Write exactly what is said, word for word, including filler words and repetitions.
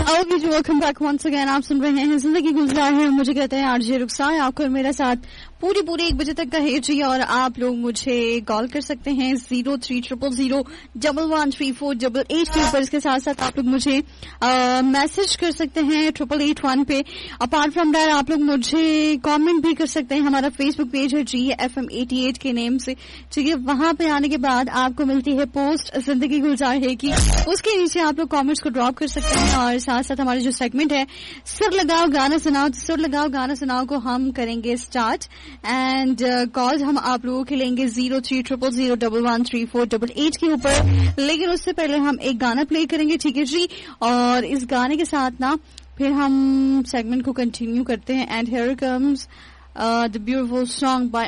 Okay जी, welcome back once again. आप सुन रहे हैं जिंदगी गुलजार है, मुझे कहते हैं आरजे रुखसार। आपको मेरे साथ पूरी पूरी एक बजे तक का है जी, और आप लोग मुझे कॉल कर सकते हैं zero three triple zero double one three four double eight के ऊपर। इसके साथ साथ आप लोग मुझे मैसेज कर सकते हैं ट्रिपल एट वन पे। अपार्ट फ्रॉम दैट आप लोग मुझे कमेंट भी कर सकते हैं। हमारा फेसबुक पेज है जी एफ एम एटी एट के नेम से, ठीक है। वहां पे आने के बाद आपको मिलती है पोस्ट जिंदगी गुलजार है की, उसके नीचे आप लोग कॉमेंट्स को ड्रॉप कर सकते हैं। और साथ साथ हमारा जो सेगमेंट है सुर लगाओ गाना सुनाओ, सुर लगाओ गाना सुनाओ को हम करेंगे स्टार्ट, एंड कॉल्स हम आप लोगों के लेंगे zero three triple zero double one three four double eight के ऊपर। लेकिन उससे पहले हम एक गाना प्ले करेंगे, ठीक है जी। और इस गाने के साथ ना फिर हम सेगमेंट को कंटिन्यू करते हैं। And here comes the beautiful song by